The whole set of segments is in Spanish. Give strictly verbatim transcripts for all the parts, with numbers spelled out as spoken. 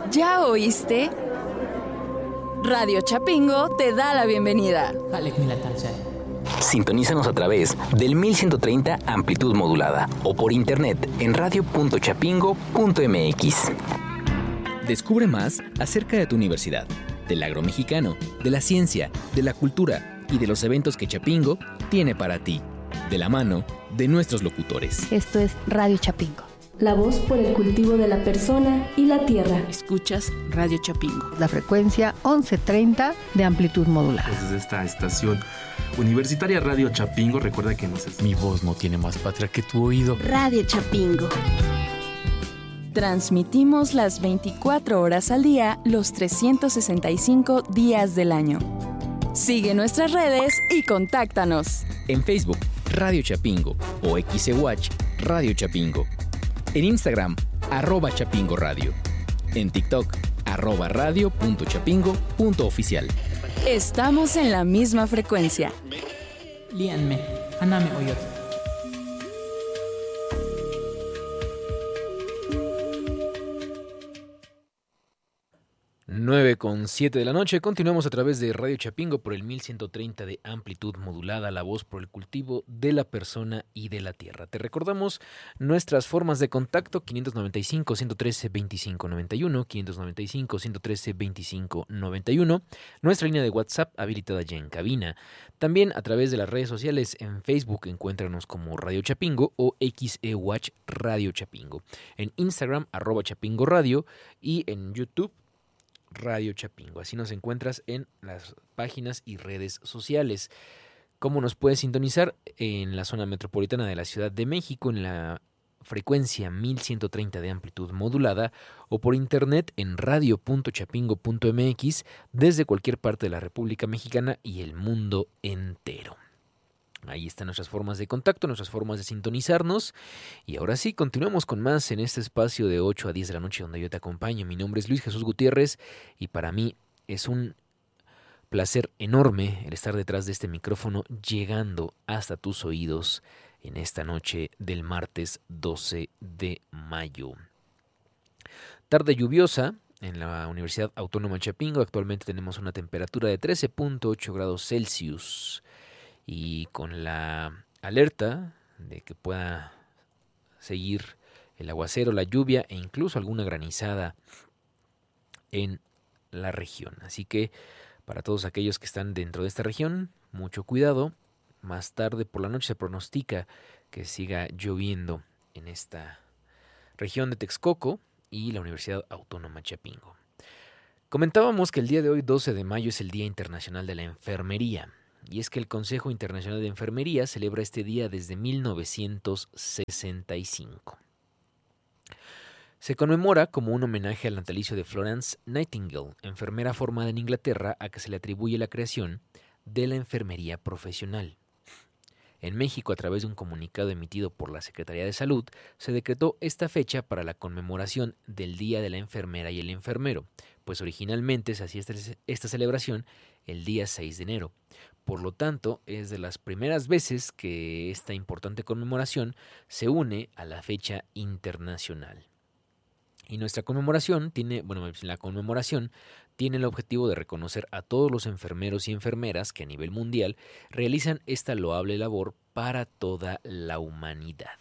¿Ya oíste? Radio Chapingo te da la bienvenida. Sintonízanos a través del mil ciento treinta amplitud modulada o por internet en radio punto chapingo punto m x. Descubre más acerca de tu universidad, del agro mexicano, de la ciencia, de la cultura y de los eventos que Chapingo tiene para ti, de la mano de nuestros locutores. Esto es Radio Chapingo. La voz por el cultivo de la persona y la tierra. Escuchas Radio Chapingo. La frecuencia once treinta de amplitud modulada. Pues desde esta estación universitaria Radio Chapingo, recuerda que nos es... Mi voz no tiene más patria que tu oído. Radio Chapingo. Transmitimos las veinticuatro horas al día, los trescientos sesenta y cinco días del año. Sigue nuestras redes y contáctanos. En Facebook, Radio Chapingo o X E Watch Radio Chapingo. En Instagram, arroba Chapingo Radio. En TikTok, arroba radio punto chapingo punto oficial. Estamos en la misma frecuencia. Líanme, aname oyot. nueve con siete de la noche, continuamos a través de Radio Chapingo por el mil ciento treinta de amplitud modulada, la voz por el cultivo de la persona y de la tierra. Te recordamos nuestras formas de contacto: quinientos noventa y cinco, ciento trece, veinticinco noventa y uno, quinientos noventa y cinco, ciento trece, veinticinco noventa y uno, nuestra línea de WhatsApp habilitada ya en cabina. También a través de las redes sociales, en Facebook encuéntranos como Radio Chapingo o X E Watch Radio Chapingo. En Instagram, arroba Chapingo Radio, y en YouTube, Radio Chapingo. Así nos encuentras en las páginas y redes sociales. ¿Cómo nos puedes sintonizar? En la zona metropolitana de la Ciudad de México, en la frecuencia mil ciento treinta de amplitud modulada, o por internet en radio punto chapingo punto m x desde cualquier parte de la República Mexicana y el mundo entero. Ahí están nuestras formas de contacto, nuestras formas de sintonizarnos. Y ahora sí, continuamos con más en este espacio de ocho a diez de la noche donde yo te acompaño. Mi nombre es Luis Jesús Gutiérrez y para mí es un placer enorme el estar detrás de este micrófono, llegando hasta tus oídos en esta noche del martes doce de mayo. Tarde lluviosa en la Universidad Autónoma Chapingo. Actualmente tenemos una temperatura de trece punto ocho grados Celsius. Y con la alerta de que pueda seguir el aguacero, la lluvia e incluso alguna granizada en la región. Así que para todos aquellos que están dentro de esta región, mucho cuidado. Más tarde por la noche se pronostica que siga lloviendo en esta región de Texcoco y la Universidad Autónoma Chapingo. Comentábamos que el día de hoy, doce de mayo, es el Día Internacional de la Enfermería. Y es que el Consejo Internacional de Enfermería celebra este día desde mil novecientos sesenta y cinco. Se conmemora como un homenaje al natalicio de Florence Nightingale, enfermera formada en Inglaterra, a que se le atribuye la creación de la enfermería profesional. En México, a través de un comunicado emitido por la Secretaría de Salud, se decretó esta fecha para la conmemoración del Día de la Enfermera y el Enfermero, pues originalmente se hacía esta celebración el día seis de enero. Por lo tanto, es de las primeras veces que esta importante conmemoración se une a la fecha internacional. Y nuestra conmemoración tiene, bueno, la conmemoración tiene el objetivo de reconocer a todos los enfermeros y enfermeras que a nivel mundial realizan esta loable labor para toda la humanidad.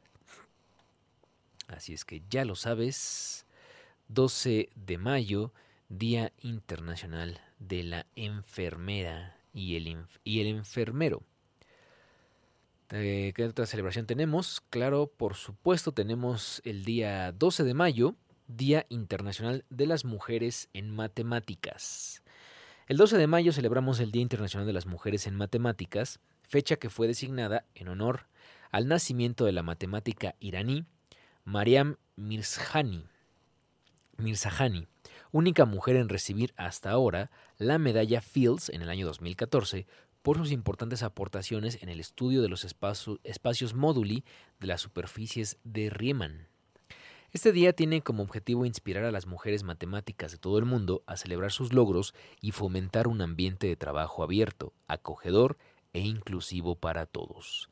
Así es que ya lo sabes, doce de mayo, Día Internacional de la Enfermera y el, inf- y el enfermero. Eh, ¿Qué otra celebración tenemos? Claro, por supuesto, tenemos el día doce de mayo, Día Internacional de las Mujeres en Matemáticas. El doce de mayo celebramos el Día Internacional de las Mujeres en Matemáticas, fecha que fue designada en honor al nacimiento de la matemática iraní Maryam Mirzakhani, Mirzakhani, única mujer en recibir hasta ahora la medalla Fields en el año dos mil catorce por sus importantes aportaciones en el estudio de los espacio, espacios móduli de las superficies de Riemann. Este día tiene como objetivo inspirar a las mujeres matemáticas de todo el mundo a celebrar sus logros y fomentar un ambiente de trabajo abierto, acogedor e inclusivo para todos.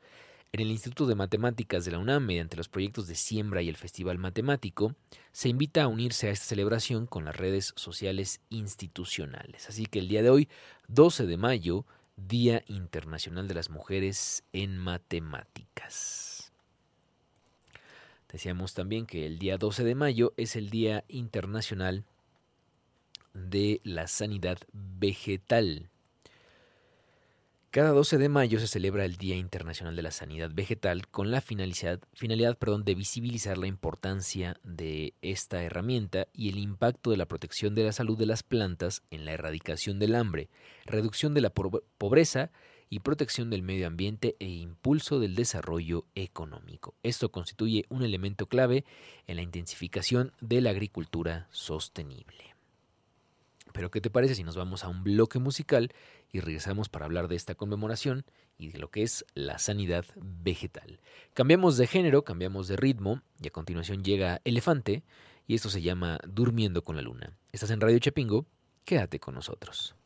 En el Instituto de Matemáticas de la UNAM, mediante los proyectos de Siembra y el Festival Matemático, se invita a unirse a esta celebración con las redes sociales institucionales. Así que el día de hoy, doce de mayo, Día Internacional de las Mujeres en Matemáticas. Decíamos también que el día doce de mayo es el Día Internacional de la Sanidad Vegetal. Cada doce de mayo se celebra el Día Internacional de la Sanidad Vegetal con la finalidad, finalidad perdón, de visibilizar la importancia de esta herramienta y el impacto de la protección de la salud de las plantas en la erradicación del hambre, reducción de la pobreza y protección del medio ambiente e impulso del desarrollo económico. Esto constituye un elemento clave en la intensificación de la agricultura sostenible. Pero ¿qué te parece si nos vamos a un bloque musical y regresamos para hablar de esta conmemoración y de lo que es la sanidad vegetal? Cambiamos de género, cambiamos de ritmo y a continuación llega Elefante y esto se llama Durmiendo con la Luna. Estás en Radio Chapingo, quédate con nosotros.